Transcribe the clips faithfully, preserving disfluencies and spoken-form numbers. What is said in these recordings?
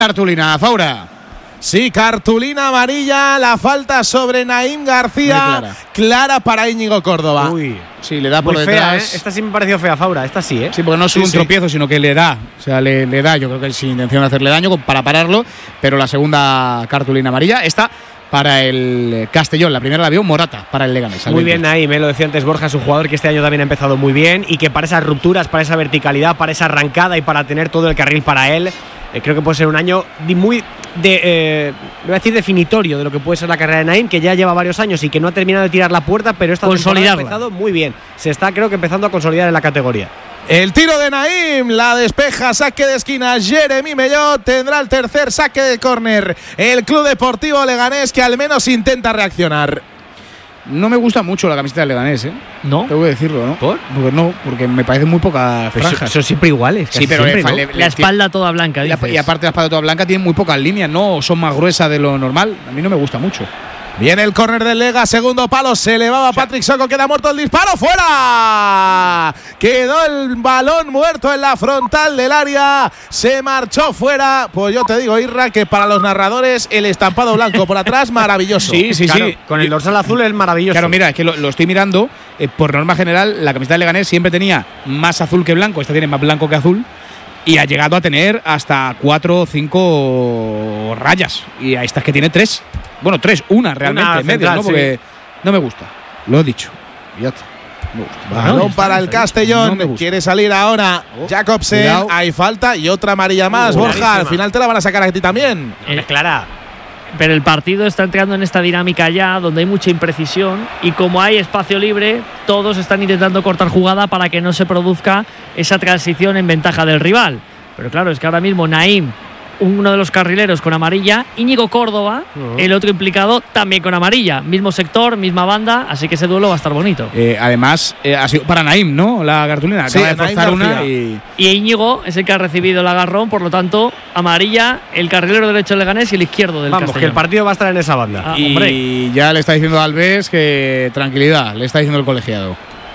Cartulina, Faura. Sí, cartulina amarilla, la falta sobre Naim García, clara. clara para Íñigo Córdoba. Uy, sí, le da por muy detrás. fea, ¿eh? Esta sí me pareció fea, Faura, esta sí, ¿eh? Sí, porque no es sí, un sí. tropiezo, sino que le da. O sea, le, le da, yo creo que sin intención de hacerle daño para pararlo, pero la segunda cartulina amarilla está para el Castellón. La primera la vio Morata para el Leganés. Muy bien Naim, ¿eh? Lo decía antes Borja, es un jugador que este año también ha empezado muy bien y que para esas rupturas, para esa verticalidad, para esa arrancada y para tener todo el carril para él, eh, creo que puede ser un año muy de, eh, voy a decir definitorio de lo que puede ser la carrera de Naim, que ya lleva varios años y que no ha terminado de tirar la puerta, pero esta temporada ha empezado muy bien. Se está, creo que, empezando a consolidar en la categoría. El tiro de Naim, la despeja, saque de esquina, Jeremy Mellot tendrá el tercer saque de córner. El Club Deportivo Leganés, que al menos intenta reaccionar. No me gusta mucho la camiseta del Leganés, ¿eh? ¿No? Tengo que decirlo, ¿no? ¿Por? Porque no, porque me parece muy pocas Pero franjas. son siempre iguales. Sí, pero siempre, le- ¿no? le- le- La espalda toda blanca, y, la- dices. y aparte la espalda toda blanca tiene muy pocas líneas, no son más gruesas de lo normal. A mí no me gusta mucho. Viene el córner del Lega, segundo palo, se elevaba Patrick Soko, queda muerto el disparo, ¡fuera! Quedó el balón muerto en la frontal del área, se marchó fuera. Pues yo te digo, Irra, que para los narradores el estampado blanco por atrás, maravilloso. Sí, sí, Claro, sí. con el dorsal azul es maravilloso. Claro, mira, es que lo, lo estoy mirando. Eh, por norma general, la camiseta de Leganés siempre tenía más azul que blanco. Esta tiene más blanco que azul. Y ha llegado a tener hasta cuatro o cinco rayas. Y a estas que tiene tres. Bueno, tres, una realmente, Una en medio, central, ¿no? Porque no me gusta. Lo he dicho. Y ya está. No me gusta. Balón Bueno, para el Castellón, no me gusta. quiere salir ahora Oh, Jacobsen, cuidado. hay falta y otra amarilla más, Uh, Borja, clarísima. al final te la van a sacar a ti también. Es clara. Pero el partido está entrando en esta dinámica ya, donde hay mucha imprecisión y como hay espacio libre, todos están intentando cortar jugada para que no se produzca esa transición en ventaja del rival. Pero claro, es que ahora mismo Naim, uno de los carrileros con amarilla, Íñigo Córdoba, Uh-huh. el otro implicado, también con amarilla. Mismo sector, misma banda, así que ese duelo va a estar bonito. Eh, además, eh, ha sido para Naim, ¿no? La cartulina. Sí, Acaba de Naim forzar una García. y. Y Íñigo es el que ha recibido el agarrón, por lo tanto, amarilla, el carrilero derecho del Leganés y el izquierdo del Vamos, que Castellón. el partido va a estar en esa banda. Ah, y hombre. ya le está diciendo a Alves que tranquilidad, le está diciendo el colegiado.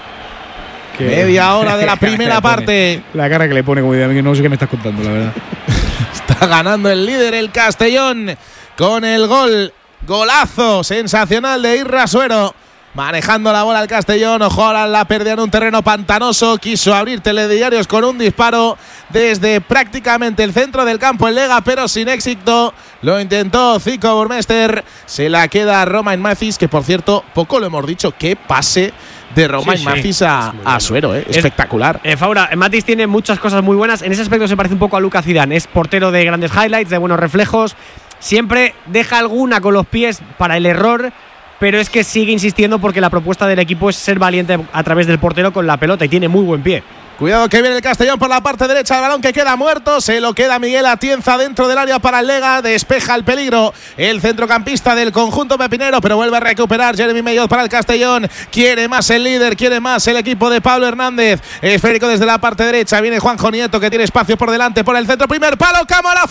Que- Media hora de la primera Le pone- parte. La cara que le pone, como de, no sé qué me estás contando, la verdad. Está ganando el líder, el Castellón, con el gol, golazo sensacional de Irra Suero. Manejando la bola el Castellón, ojo ahora la pérdida en un terreno pantanoso, quiso abrir telediarios con un disparo desde prácticamente el centro del campo en Lega, pero sin éxito. Lo intentó Zico Burmester, se la queda Romain Mathis, que por cierto, poco lo hemos dicho, qué pase de Romain Sí, sí, Mathis a, es muy a bueno. Suero, eh, Es- espectacular. Eh, Faura, Matis tiene muchas cosas muy buenas. En ese aspecto se parece un poco a Lucas Zidane. Es portero de grandes highlights, de buenos reflejos. Siempre deja alguna con los pies para el error, pero es que sigue insistiendo porque la propuesta del equipo es ser valiente a través del portero con la pelota y tiene muy buen pie. Cuidado que viene el Castellón por la parte derecha, el balón que queda muerto, se lo queda Miguel Atienza dentro del área para el Lega, despeja el peligro el centrocampista del conjunto pepinero, pero vuelve a recuperar Jeremy Mellot para el Castellón, quiere más el líder, quiere más el equipo de Pablo Hernández, esférico desde la parte derecha, viene Juanjo Nieto que tiene espacio por delante, por el centro, primer palo, cámara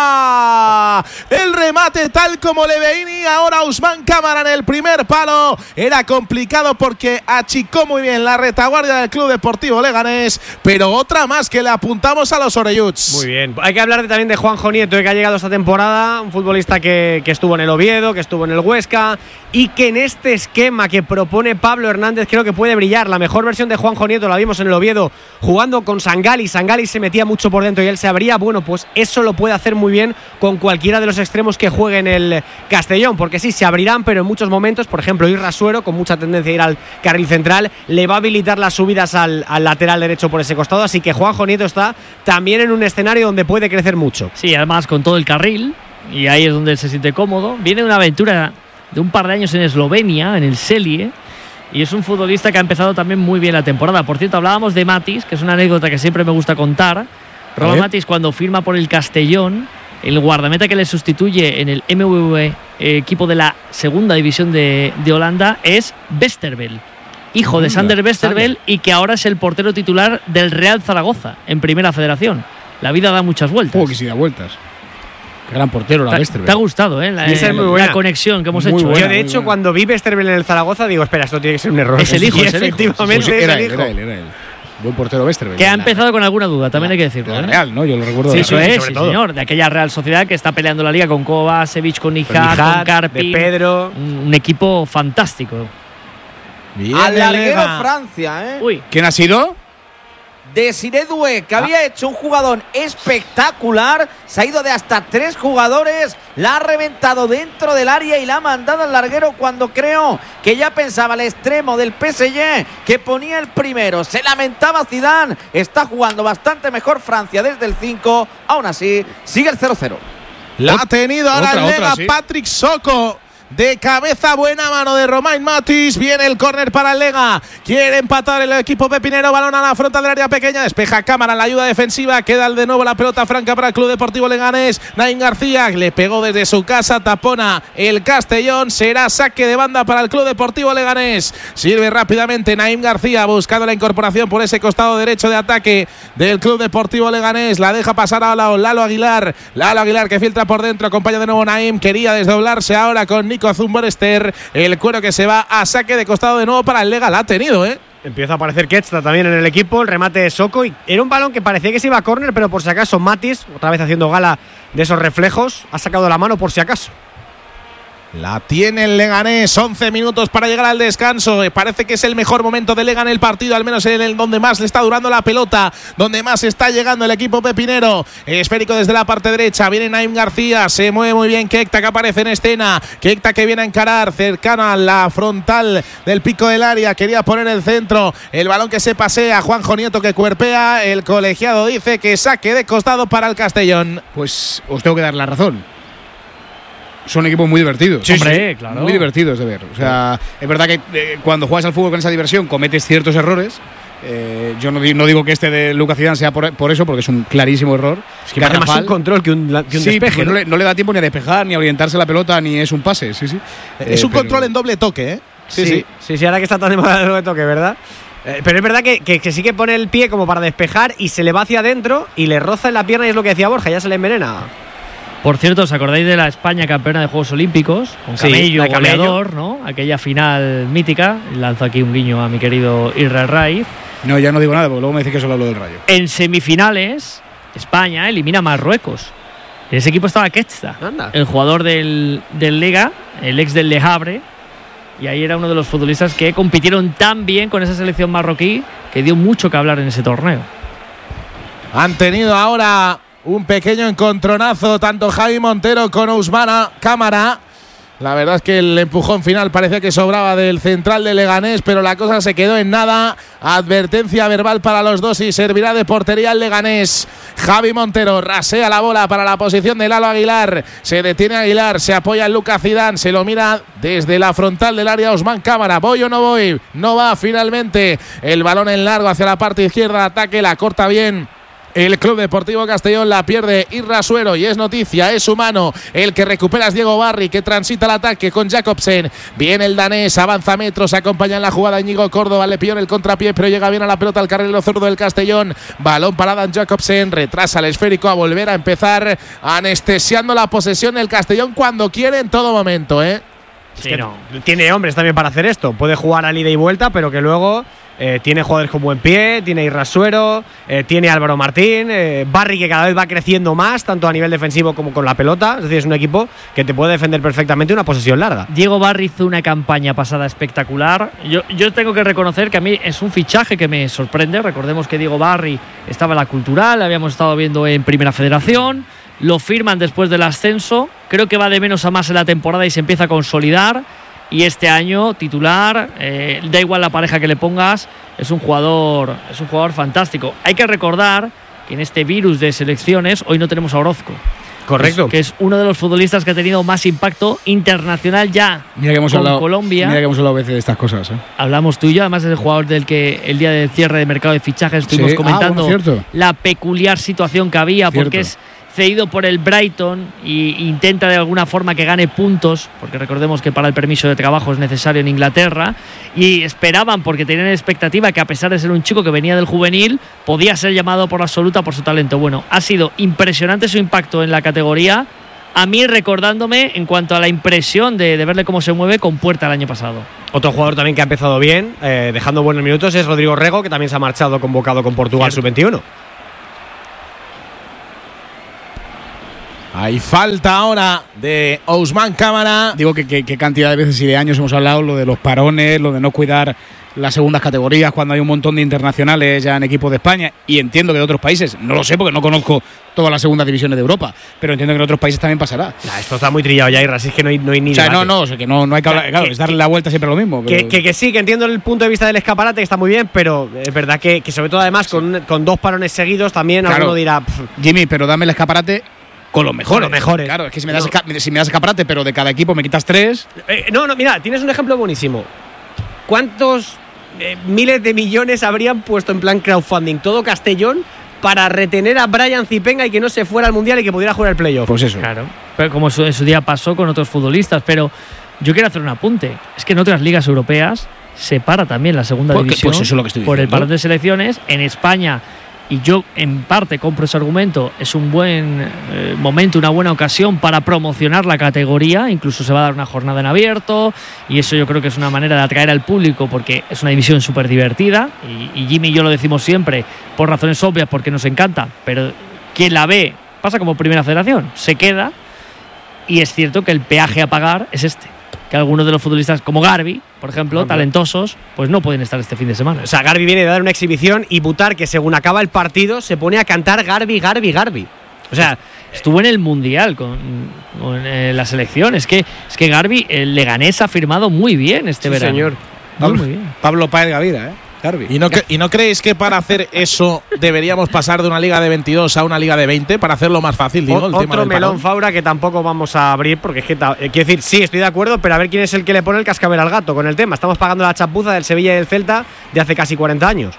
fuera, el remate tal como Leveini, ahora Usman Cámara en el primer palo, era complicado porque achicó muy bien la retaguardia del Club Deportivo Leganés, pero otra más que le apuntamos a los Orelluts. Muy bien. Hay que hablar también de Juanjo Nieto, que ha llegado esta temporada, un futbolista que, que estuvo en el Oviedo, que estuvo en el Huesca y que en este esquema que propone Pablo Hernández creo que puede brillar. La mejor versión de Juanjo Nieto la vimos en el Oviedo jugando con Sangali. Sangali se metía mucho por dentro y él se abría. Bueno, pues eso lo puede hacer muy bien con cualquiera de los extremos que juegue en el Castellón, porque sí, se abrirán, pero en muchos momentos, por ejemplo, Irra Suero, con mucha tendencia a ir al carril central, le va a habilitar las subidas al, al lateral derecho por ese costado, así que Juanjo Nieto está también en un escenario donde puede crecer mucho. Sí, además con todo el carril, y ahí es donde él se siente cómodo. Viene una aventura de un par de años en Eslovenia, en el Celje, y es un futbolista que ha empezado también muy bien la temporada. Por cierto, hablábamos de Mathis, que es una anécdota que siempre me gusta contar. Romain Mathis, cuando firma por el Castellón, el guardameta que le sustituye en el M V V, eh, equipo de la segunda división de, de Holanda, es Westerveld, hijo de Sander Westerveld, y que ahora es el portero titular del Real Zaragoza en Primera Federación. La vida da muchas vueltas. Oh, que si da vueltas. Qué gran portero la Te, Westerveld. te ha gustado, ¿eh? La, Y esa es muy la buena. conexión que hemos Muy hecho. buena. Yo, de hecho, buena. cuando vi Westerveld en el Zaragoza, digo, espera, esto tiene que ser un error. Es el hijo, Y es el hijo. efectivamente Pues era, es el él, hijo. era él, era él. Buen portero Westerveld. Que ha empezado con alguna duda, también hay que decirlo. De la ¿eh? Real, ¿no? Yo lo recuerdo. Sí, de eso la Real. es, sí, señor. De aquella Real Sociedad que está peleando la liga con Kovacevic, con Nihat, Nihat, con Karpin. de Pedro. Un, un equipo fantástico. Bien, Al el larguero Lega. Francia, ¿eh? Uy, ¿Quién ha sido? Desiré Doué, que Ah. había hecho un jugador espectacular, se ha ido de hasta tres jugadores, la ha reventado dentro del área y la ha mandado al larguero cuando creo que ya pensaba el extremo del P S G que ponía el primero. Se lamentaba Zidane, está jugando bastante mejor Francia desde el cinco, aún así sigue el cero cero. La ha tenido ahora Otra, el Lega, otra, sí. Patrick Soko. De cabeza, buena mano de Romain Matis. Viene el córner para el Lega. Quiere empatar el equipo pepinero. Balón a la frontal del área pequeña. Despeja Cámara en la ayuda defensiva. Queda de nuevo la pelota franca para el Club Deportivo Leganés. Naim García le pegó desde su casa. Tapona el Castellón. Será saque de banda para el Club Deportivo Leganés. Sirve rápidamente Naim García buscando la incorporación por ese costado derecho de ataque del Club Deportivo Leganés. La deja pasar a Lalo Aguilar. Lalo Aguilar que filtra por dentro. Acompaña de nuevo Naim. Quería desdoblarse ahora con Nico Zumborester, el cuero que se va a saque de costado de nuevo para el Lega. La ha tenido, ¿eh? Empieza a aparecer Ketsta también en el equipo, el remate de Soko. Y era un balón que parecía que se iba a córner, pero por si acaso Matis, otra vez haciendo gala de esos reflejos, ha sacado la mano por si acaso. La tiene el Leganés, once minutos para llegar al descanso. Parece que es el mejor momento de Lega en el partido, al menos en el donde más le está durando la pelota, donde más está llegando el equipo pepinero. Esférico desde la parte derecha, viene Naim García, se mueve muy bien Keita que aparece en escena. Keita que viene a encarar, cercana a la frontal del pico del área, quería poner el centro, el balón que se pasea, Juanjo Nieto que cuerpea, el colegiado dice que saque de costado para el Castellón. Pues os tengo que dar la razón. Son equipos muy divertidos. Sí, hombre, claro. Muy divertidos de ver. O sea, es verdad que eh, cuando juegas al fútbol con esa diversión cometes ciertos errores. Eh, yo no, di- no digo que este de Lucas Zidane sea por, por eso, porque es un clarísimo error. Es que parece más un control que un, que un sí, despeje. pues ¿no? no, le, no le da tiempo ni a despejar, ni a orientarse la pelota, ni es un pase. Sí, sí. Es Eh, un pero- control en doble toque, ¿eh? Sí, sí, sí, sí, ahora que está tan de moda el toque, ¿verdad? Eh, pero es verdad que, que, que sí que pone el pie como para despejar y se le va hacia adentro y le roza en la pierna y es lo que decía Borja, ya se le envenena. por cierto, ¿os acordáis de la España campeona de Juegos Olímpicos? Con Sí, Camello, la de Camello. goleador, ¿no? Aquella final mítica. Lanzo aquí un guiño a mi querido Israel Raiz. No, ya no digo nada, porque luego me dice que solo hablo del Rayo. En semifinales, España elimina a Marruecos. En ese equipo estaba Ketsta, Anda. el jugador del, del Lega, el ex del Le Havre. Y ahí era uno de los futbolistas que compitieron tan bien con esa selección marroquí que dio mucho que hablar en ese torneo. Han tenido ahora un pequeño encontronazo, tanto Javi Montero con Ousmane Cámara. La verdad es que el empujón final parecía que sobraba del central de Leganés, pero la cosa se quedó en nada. Advertencia verbal para los dos y servirá de portería al Leganés. Javi Montero rasea la bola para la posición de Lalo Aguilar. Se detiene Aguilar, se apoya en Lucas Zidane, se lo mira desde la frontal del área Ousmane Cámara. ¿Voy o no voy? No va finalmente. El balón en largo hacia la parte izquierda de ataque, la corta bien el Club Deportivo Castellón, la pierde Irrasuero y es noticia, es humano. El que recupera es Diego Barry, que transita el ataque con Jacobsen. Viene el danés, avanza metros, acompaña en la jugada Íñigo Córdoba, le pilló en el contrapié, pero llega bien a la pelota al carrilero zurdo del Castellón. Balón para Dan Jacobsen, retrasa el esférico a volver a empezar, anestesiando la posesión del Castellón cuando quiere en todo momento, ¿eh? Es que no. Tiene hombres también para hacer esto. Puede jugar al ida y vuelta, pero que luego eh, tiene jugadores con buen pie, tiene Irrasuero, eh, tiene Álvaro Martín, eh, Barry que cada vez va creciendo más, tanto a nivel defensivo como con la pelota. Es decir, es un equipo que te puede defender perfectamente una posesión larga. Diego Barry hizo una campaña pasada espectacular. Yo, yo tengo que reconocer que a mí es un fichaje que me sorprende. Recordemos que Diego Barry estaba en la Cultural, habíamos estado viendo en Primera Federación. Lo firman después del ascenso. Creo que va de menos a más en la temporada y se empieza a consolidar. Y este año, titular, eh, da igual la pareja que le pongas, es un jugador, es un jugador fantástico. Hay que recordar que en este virus de selecciones hoy no tenemos a Orozco. Correcto. Que es uno de los futbolistas que ha tenido más impacto internacional ya Mira que hemos con hablado, Colombia. Mira que hemos hablado a veces de estas cosas, ¿eh? Hablamos tú y yo, además es el jugador del que el día del cierre de mercado de fichajes estuvimos Sí. Ah, comentando bueno, cierto. la peculiar situación que había, Cierto. porque es cedido por el Brighton e intenta de alguna forma que gane puntos, porque recordemos que para el permiso de trabajo es necesario en Inglaterra, y esperaban, porque tenían expectativa, que a pesar de ser un chico que venía del juvenil, podía ser llamado por la absoluta por su talento. Bueno, ha sido impresionante su impacto en la categoría, a mí recordándome en cuanto a la impresión de, de verle cómo se mueve con Puerta el año pasado. Otro jugador también que ha empezado bien, eh, dejando buenos minutos, es Rodrigo Rego, que también se ha marchado convocado con Portugal sub veintiuno. Hay falta ahora de Ousmane Cámara. Digo que qué cantidad de veces y de años hemos hablado lo de los parones, lo de no cuidar las segundas categorías cuando hay un montón de internacionales ya en equipos de España, y entiendo que de otros países, no lo sé porque no conozco todas las segundas divisiones de Europa, pero entiendo que en otros países también pasará. Nah, esto está muy trillado ya, Irra, así es que no hay, no hay ni O sea, debate. no, no, o sea, que no, no hay que hablar, claro, que, es darle que, la vuelta siempre a lo mismo. Que, que, que sí, que entiendo el punto de vista del escaparate, que está muy bien, pero es verdad que, que sobre todo además sí. con, con dos parones seguidos también claro. alguno dirá… Pff. Jimmy, pero dame el escaparate con los mejores. Con los mejores. Claro, es que si me, das no. esca si me das escaparate, pero de cada equipo me quitas tres… Eh, no, no, mira, tienes un ejemplo buenísimo. ¿Cuántos eh, miles de millones habrían puesto en plan crowdfunding todo Castellón para retener a Brian Zipenga y que no se fuera al Mundial y que pudiera jugar el playoff? Pues eso. Claro, pero como en su día pasó con otros futbolistas. Pero yo quiero hacer un apunte. Es que en otras ligas europeas se para también la segunda Porque, división pues eso es lo que estoy por diciendo. el parón de selecciones. En España, y yo en parte compro ese argumento, es un buen eh, momento, una buena ocasión para promocionar la categoría. Incluso se va a dar una jornada en abierto, y eso yo creo que es una manera de atraer al público, porque es una división súper divertida, y, y Jimmy y yo lo decimos siempre por razones obvias, porque nos encanta, pero quien la ve pasa como primera federación, se queda, y es cierto que el peaje a pagar es este, que algunos de los futbolistas como Garbi, por ejemplo, Hombre. talentosos, pues no pueden estar este fin de semana. O sea, Garbi viene de dar una exhibición y Butar, que según acaba el partido, se pone a cantar Garbi, Garbi, Garbi. O sea, estuvo en el Mundial con, con eh, la selección. Es que, es que Garbi, el Leganés, ha firmado muy bien este sí, verano. señor. Pablo, muy bien. Pablo Páez Gavira, ¿eh? Garbi. ¿Y no, ¿Y no creéis que para hacer eso deberíamos pasar de una liga de veintidós a una liga de veinte para hacerlo más fácil? Digo, o, el otro tema del melón, parón. Faura, que tampoco vamos a abrir, porque es que, eh, quiero decir, sí, estoy de acuerdo, pero a ver quién es el que le pone el cascabel al gato con el tema. Estamos pagando la chapuza del Sevilla y del Celta de hace casi cuarenta años.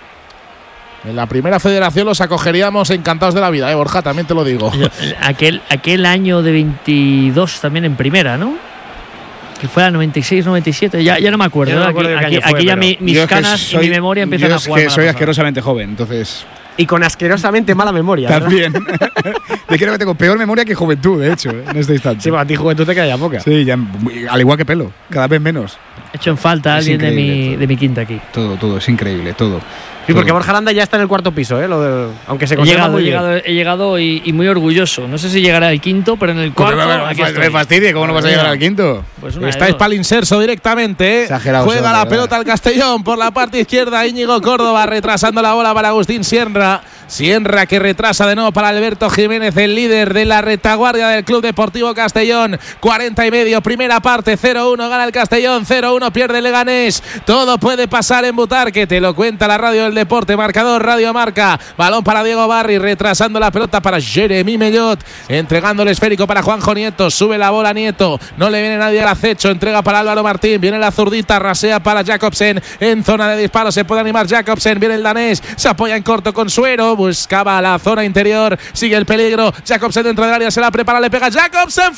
En la primera federación los acogeríamos encantados de la vida, ¿eh, Borja? También te lo digo. Aquel, aquel año de veintidós también en primera, ¿no? Que fue a noventa y seis, noventa y siete, ya, ya no me acuerdo. No me acuerdo aquí, aquí, fue, aquí ya mi, mis canas es que soy, y mi memoria empiezan yo a jugar. Es que soy asquerosamente joven, entonces… Y con asquerosamente mala memoria. También. Te quiero que tengo peor memoria que juventud, de hecho, ¿eh? en este instante. Sí, para ti juventud te queda ya poca. Sí, ya, al igual que pelo, cada vez menos. He hecho en falta a alguien de mi, de mi quinta aquí. Todo, todo, es increíble, todo. Sí, porque Borja Aranda ya está en el cuarto piso, ¿eh? Lo de, aunque se he conserva llegado, muy he bien. llegado, he llegado y, y muy orgulloso. No sé si llegará al quinto, pero en el cuarto. Pues me, aquí me, estoy. me fastidie, ¿cómo no vas a llegar al quinto? Pues una Estáis para el inserso directamente. ¿eh? Exagerado. Juega son, la verdad. pelota al Castellón por la parte izquierda. Íñigo Córdoba retrasando la bola para Agustín Sierra. Sierra que retrasa de nuevo para Alberto Jiménez, el líder de la retaguardia del Club Deportivo Castellón. cuarenta y medio, primera parte, cero uno gana el Castellón, cero uno pierde el Leganés. Todo puede pasar en Butarque, te lo cuenta la radio del deporte. Marcador, Radio Marca. Balón para Diego Barri, retrasando la pelota para Jeremy Mellot, entregando el esférico para Juanjo Nieto. Sube la bola Nieto, no le viene nadie al acecho. Entrega para Álvaro Martín, viene la zurdita, rasea para Jacobsen. En zona de disparo se puede animar Jacobsen, viene el danés, se apoya en corto con Suero, buscaba la zona interior, sigue el peligro. Jacobsen dentro del área, se la prepara, le pega Jacobsen,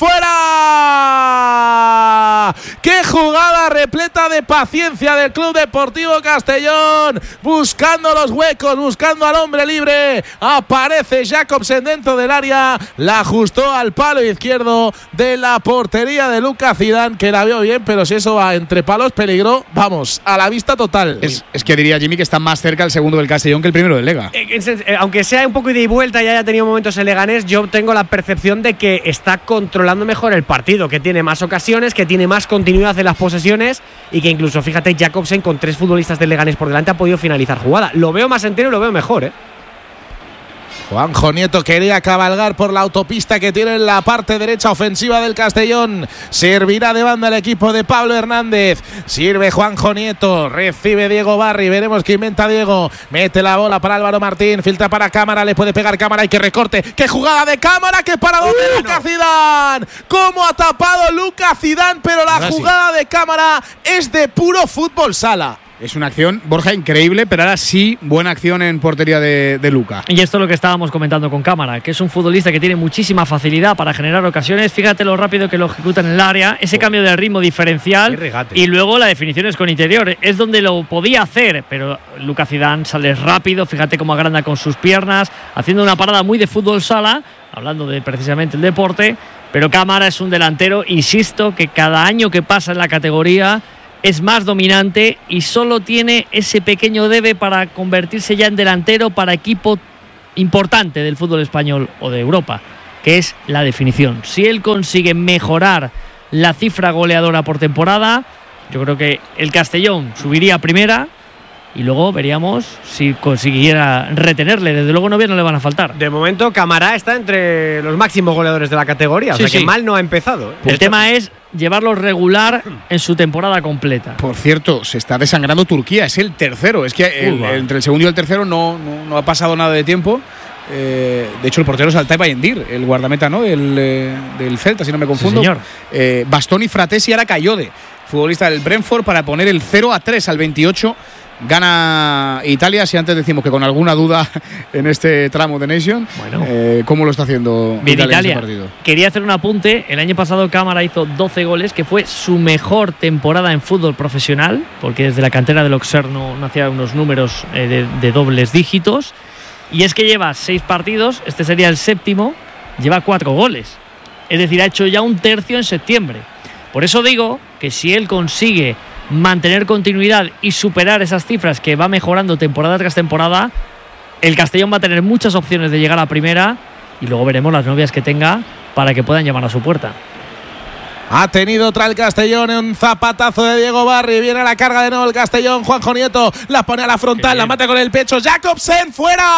fuera. ¡Qué jugada repleta de paciencia del Club Deportivo Castellón! Buscando los huecos, buscando al hombre libre. Aparece Jacobsen dentro del área, la ajustó al palo izquierdo de la portería de Lucas Zidane, que la vio bien, pero si eso va entre palos, peligro, vamos, a la vista total. Es, es que diría Jimmy que está más cerca el segundo del Castellón que el primero del Lega. Eh, eh, aunque sea un poco ida y vuelta y haya tenido momentos en Leganés, yo tengo la percepción de que está controlando mejor el partido, que tiene más ocasiones, que tiene más continuidad en las posesiones y que incluso, fíjate, Jacobsen con tres futbolistas del Leganés por delante ha podido finalizar jugada. Lo veo más entero y lo veo mejor, ¿eh? Juanjo Nieto quería cabalgar por la autopista que tiene en la parte derecha ofensiva del Castellón. Servirá de banda el equipo de Pablo Hernández. Sirve Juanjo Nieto, recibe Diego Barri. Veremos qué inventa Diego. Mete la bola para Álvaro Martín, filtra para Cámara, le puede pegar Cámara y que recorte. ¡Qué jugada de Cámara! ¡Qué paradón de Lucas Zidane! ¿Cómo ha tapado Lucas Zidane? Pero la Ahora jugada sí. de Cámara es de puro fútbol sala. Es una acción, Borja, increíble, pero ahora sí, buena acción en portería de, de Luca. Y esto es lo que estábamos comentando con Cámara, que es un futbolista que tiene muchísima facilidad para generar ocasiones. Fíjate lo rápido que lo ejecuta en el área, ese cambio de ritmo diferencial y luego la definición es con interior. Es donde lo podía hacer, pero Lucas Zidane sale rápido, fíjate cómo agranda con sus piernas, haciendo una parada muy de fútbol sala, hablando de precisamente el deporte, Pero Cámara es un delantero, insisto, que cada año que pasa en la categoría es más dominante y solo tiene ese pequeño debe para convertirse ya en delantero para equipo importante del fútbol español o de Europa, que es la definición. Si él consigue mejorar la cifra goleadora por temporada, yo creo que el Castellón subiría a primera y luego veríamos si consiguiera retenerle. Desde luego novias no le van a faltar. De momento Camará está entre los máximos goleadores de la categoría, sí, o sea sí. que mal no ha empezado. El Esto... tema es llevarlo regular en su temporada completa. Por cierto, se está desangrando Turquía, es el tercero. Es que el, el, entre el segundo y el tercero no, no, no ha pasado nada de tiempo. Eh, de hecho, el portero es Altay Bayendir, el guardameta, ¿no? El, eh, del Celta, si no me confundo. Sí, señor. Eh, Bastoni, Fratesi y ahora Cayode, futbolista del Brentford, para poner el cero a tres al veintiocho. Gana Italia. Si antes decimos que con alguna duda en este tramo de Nation, bueno, eh, ¿cómo lo está haciendo bien Italia, Italia? En ese partido? Quería hacer un apunte. El año pasado Cámara hizo doce goles, que fue su mejor temporada en fútbol profesional, porque desde la cantera del Auxerre no, no hacía unos números eh, de, de dobles dígitos. Y es que lleva seis partidos, este sería el séptimo, lleva cuatro goles. Es decir, ha hecho ya un tercio en septiembre. Por eso digo que si él consigue mantener continuidad y superar esas cifras que va mejorando temporada tras temporada, el Castellón va a tener muchas opciones de llegar a primera y luego veremos las novias que tenga para que puedan llamar a su puerta. Ha tenido otra el Castellón, un zapatazo de Diego Barri, viene a la carga de nuevo el Castellón, Juanjo Nieto la pone a la frontal, la mata con el pecho, Jacobsen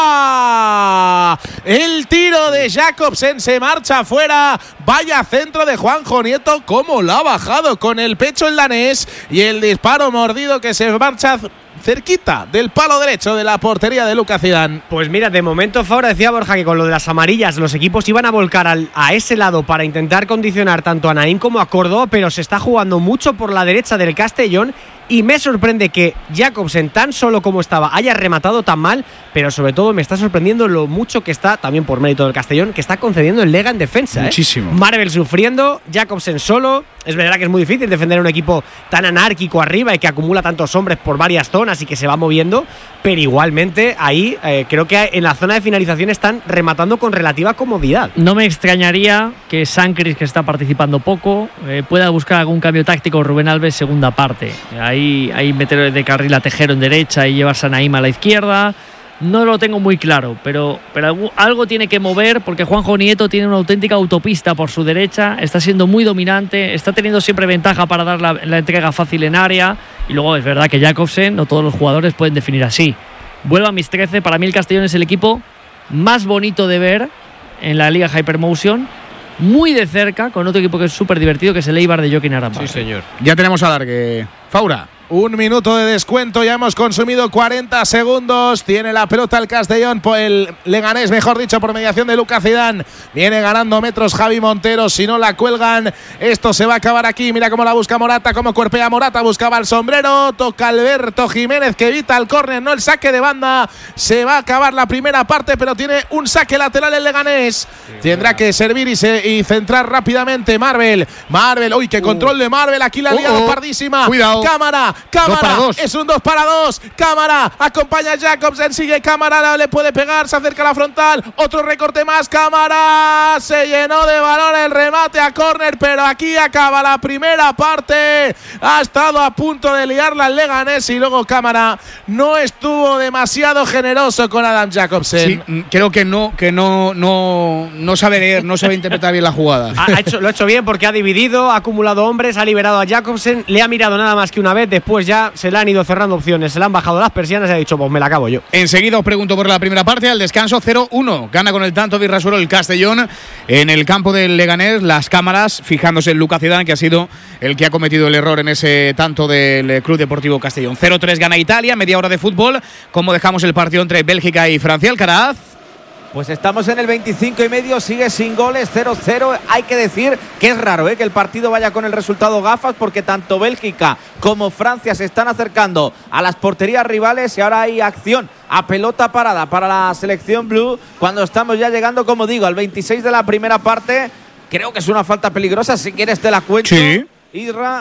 fuera, el tiro de Jacobsen se marcha fuera, vaya centro de Juanjo Nieto, cómo la ha bajado con el pecho el danés y el disparo mordido que se marcha cerquita del palo derecho de la portería de Lucas Zidane. Pues mira, de momento Fabra decía Borja que con lo de las amarillas los equipos iban a volcar al, a ese lado para intentar condicionar tanto a Naín como a Córdoba, pero se está jugando mucho por la derecha del Castellón y me sorprende que Jacobsen, tan solo como estaba, haya rematado tan mal, pero sobre todo me está sorprendiendo lo mucho que está, también por mérito del Castellón, que está concediendo el Lega en defensa. Muchísimo. ¿eh? Marvel sufriendo, Jacobsen solo. Es verdad que es muy difícil defender un equipo tan anárquico arriba y que acumula tantos hombres por varias zonas y que se va moviendo, pero igualmente ahí eh, creo que en la zona de finalización están rematando con relativa comodidad. No me extrañaría que Sancris, que está participando poco, eh, pueda buscar algún cambio táctico Rubén Alves segunda parte. Ahí, ahí meter de carril a Tejero en derecha y llevarse a Naim a la izquierda. No lo tengo muy claro, pero, pero algo, algo tiene que mover porque Juanjo Nieto tiene una auténtica autopista por su derecha, está siendo muy dominante, está teniendo siempre ventaja para dar la, la entrega fácil en área y luego es verdad que Jacobsen, no todos los jugadores pueden definir así. Vuelvo a mis trece, para mí el Castellón es el equipo más bonito de ver en la Liga Hypermotion, muy de cerca, con otro equipo que es súper divertido, que es el Eibar de Joaquín Aramba. Sí, señor. Ya tenemos alargue. Faura. Un minuto de descuento, ya hemos consumido cuarenta segundos. Tiene la pelota el Castellón, por el Leganés, mejor dicho, por mediación de Lucas Zidane. Viene ganando metros Javi Montero, si no la cuelgan, esto se va a acabar aquí. Mira cómo la busca Morata, cómo cuerpea Morata, buscaba el sombrero, toca Alberto Jiménez que evita el córner, no el saque de banda. Se va a acabar la primera parte, pero tiene un saque lateral el Leganés. Sí, Tendrá que servir y, se, y centrar rápidamente Marvel. Marvel, uy, qué uh. control de Marvel, aquí la ha liado uh, uh. pardísima. Cuidado. Cámara. Cámara, es un dos para dos. Cámara, acompaña a Jacobsen, sigue Cámara, le puede pegar, se acerca a la frontal. Otro recorte más, Cámara. Se llenó de valor el remate a córner, pero aquí acaba la primera parte. Ha estado a punto de liarla el Leganés y luego Cámara no estuvo demasiado generoso con Adam Jacobsen. Sí, creo que no, que no, no, no sabe leer, no sabe interpretar bien la jugada. Ha, ha hecho, lo ha hecho bien porque ha dividido, ha acumulado hombres, ha liberado a Jacobsen, le ha mirado nada más que una vez, después ya se le han ido cerrando opciones, se le han bajado las persianas y ha dicho, pues me la acabo yo. Enseguida os pregunto por la primera parte, al descanso cero uno. Gana con el tanto de Irrasuelo el Castellón en el campo del Leganés, las cámaras fijándose en Lucas Zidane, que ha sido el que ha cometido el error en ese tanto del Club Deportivo Castellón. cero tres gana Italia, media hora de fútbol. ¿Cómo dejamos el partido entre Bélgica y Francia, Alcaraz? Pues estamos en el veinticinco y medio, sigue sin goles, cero cero. Hay que decir que es raro ¿eh? que el partido vaya con el resultado gafas, porque tanto Bélgica como Francia se están acercando a las porterías rivales y ahora hay acción a pelota parada para la selección blue cuando estamos ya llegando, como digo, al veintiséis de la primera parte. Creo que es una falta peligrosa, si quieres te la cuento. Sí. Isra.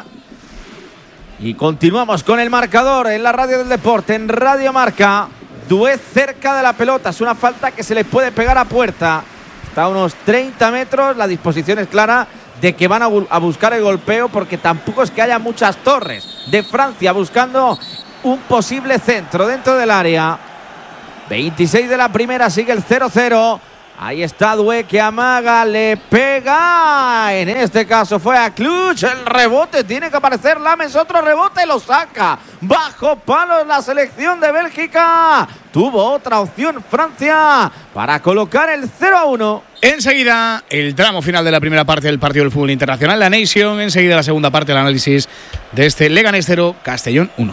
Y continuamos con el marcador en la radio del deporte, en Radio Marca. Dué cerca de la pelota, es una falta que se le puede pegar a puerta. Está a unos treinta metros, la disposición es clara de que van a, bu- a buscar el golpeo, porque tampoco es que haya muchas torres de Francia buscando un posible centro dentro del área. veintiséis de la primera, sigue el cero cero. Ahí está Doué, que amaga, le pega. En este caso fue a Cluch. El rebote tiene que aparecer Lames. Otro rebote, lo saca. Bajo palos la selección de Bélgica. Tuvo otra opción Francia para colocar el cero a uno. Enseguida, el tramo final de la primera parte del partido del fútbol internacional, la Nation. Enseguida, la segunda parte del análisis de este Leganés cero, Castellón uno.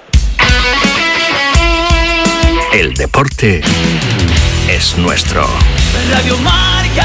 El deporte es nuestro. Radio Marca.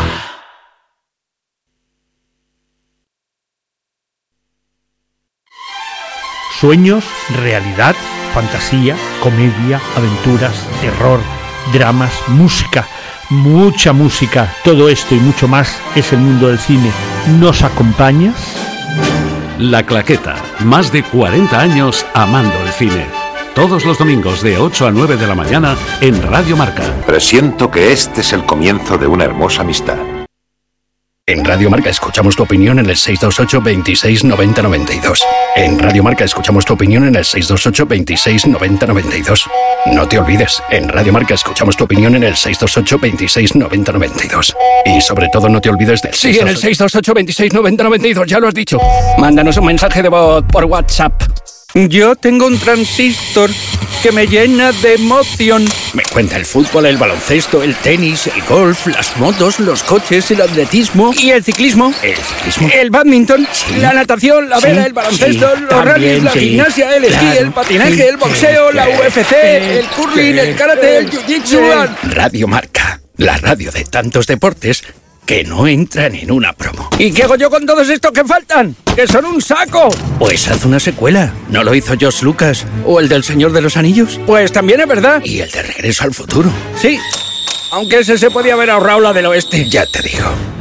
Sueños, realidad, fantasía, comedia, aventuras, terror, dramas, música, mucha música. Todo esto y mucho más es el mundo del cine. ¿Nos acompañas? La Claqueta, más de cuarenta años amando el cine. Todos los domingos de ocho a nueve de la mañana en Radio Marca. Presiento que este es el comienzo de una hermosa amistad. En Radio Marca escuchamos tu opinión en el seis dos ocho, veintiséis, noventa, noventa y dos. En Radio Marca escuchamos tu opinión en el seis dos ocho, veintiséis, noventa, noventa y dos. No te olvides, en Radio Marca escuchamos tu opinión en el seis dos ocho, veintiséis, noventa, noventa y dos. Y sobre todo no te olvides del Sí, en el seis dos ocho, veintiséis, noventa, noventa y dos, ya lo has dicho. Mándanos un mensaje de voz por WhatsApp. Yo tengo un transistor que me llena de emoción. Me cuenta el fútbol, el baloncesto, el tenis, el golf, las motos, los coches, el atletismo. ¿Y el ciclismo? ¿El ciclismo? El badminton, sí, la natación, la vela, sí, el baloncesto, sí, los rallies, la sí, gimnasia, el esquí, claro, el patinaje, sí, el boxeo, sí, la U F C, el curling, el karate, el jiu-jitsu. Radio Marca, la radio de tantos deportes que no entran en una promo. ¿Y qué hago yo con todos estos que faltan? ¡Que son un saco! Pues haz una secuela. ¿No lo hizo George Lucas? ¿O el del Señor de los Anillos? Pues también es verdad. ¿Y el de Regreso al Futuro? Sí, aunque ese se podía haber ahorrado la del oeste. Ya te digo.